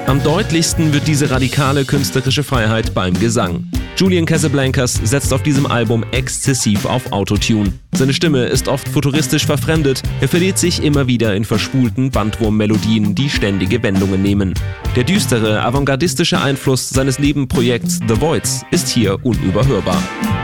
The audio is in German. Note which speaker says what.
Speaker 1: Am deutlichsten wird diese radikale künstlerische Freiheit beim Gesang. Julian Casablancas setzt auf diesem Album exzessiv auf Autotune. Seine Stimme ist oft futuristisch verfremdet, er verliert sich immer wieder in verspulten Bandwurmmelodien, die ständige Wendungen nehmen. Der düstere, avantgardistische Einfluss seines Nebenprojekts The Voids ist hier unüberhörbar.